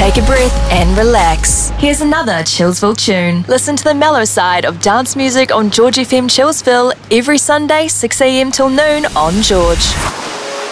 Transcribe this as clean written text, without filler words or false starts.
take a breath and relax. Here's another Chillsville tune. Listen to the mellow side of dance music on George FM Chillsville every Sunday 6 a.m. till noon on George.